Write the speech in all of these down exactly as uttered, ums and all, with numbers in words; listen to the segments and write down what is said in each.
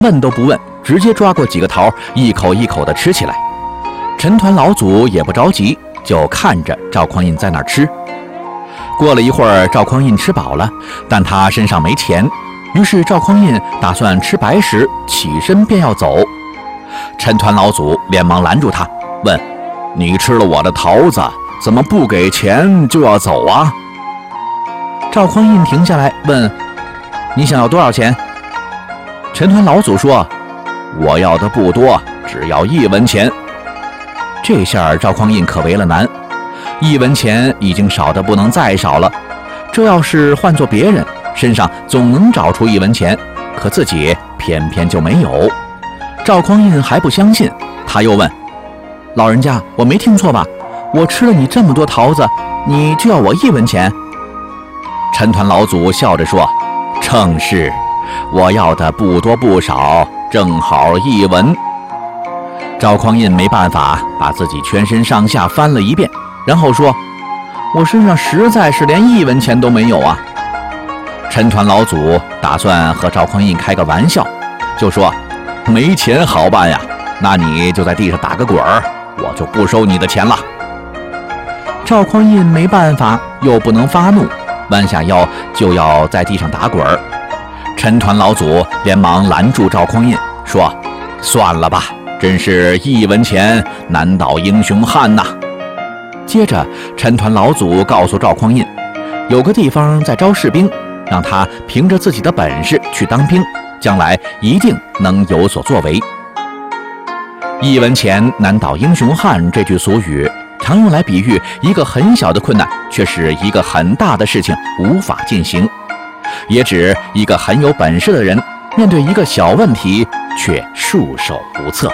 问都不问，直接抓过几个桃，一口一口地吃起来。陈团老祖也不着急，就看着赵匡胤在那儿吃。过了一会儿，赵匡胤吃饱了，但他身上没钱，于是赵匡胤打算吃白食，起身便要走。陈团老祖连忙拦住他，问：你吃了我的桃子，怎么不给钱就要走啊？赵匡胤停下来问：你想要多少钱？陈团老祖说：我要的不多，只要一文钱。这下赵匡胤可为了难，一文钱已经少得不能再少了，这要是换做别人，身上总能找出一文钱，可自己偏偏就没有。赵匡胤还不相信，他又问：老人家，我没听错吧？我吃了你这么多桃子，你就要我一文钱？陈团老祖笑着说：正是，我要的不多不少，正好一文。赵匡胤没办法，把自己全身上下翻了一遍，然后说：我身上实在是连一文钱都没有啊。陈团老祖打算和赵匡胤开个玩笑，就说：没钱好办呀，那你就在地上打个滚儿，我就不收你的钱了。赵匡胤没办法，又不能发怒，弯下腰就要在地上打滚儿。陈团老祖连忙拦住赵匡胤，说：算了吧，真是一文钱难倒英雄汉呐。接着陈团老祖告诉赵匡胤，有个地方在招士兵，让他凭着自己的本事去当兵，将来一定能有所作为。一文钱难倒英雄汉这句俗语常用来比喻一个很小的困难却是一个很大的事情无法进行，也指一个很有本事的人面对一个小问题却束手无策。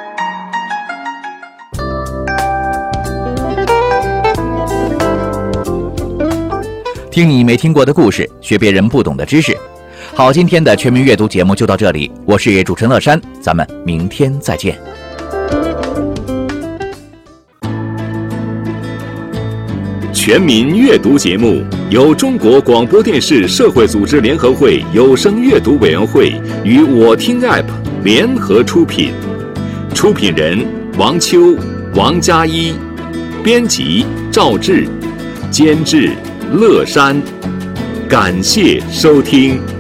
听你没听过的故事，学别人不懂的知识。好，今天的全民阅读节目就到这里，我是主持人乐山，咱们明天再见。 全民阅读节目由中国广播电视社会组织联合会有声阅读委员会与我听 App 联合出品，出品人王秋、王佳一，编辑赵志，监制乐山。感谢收听。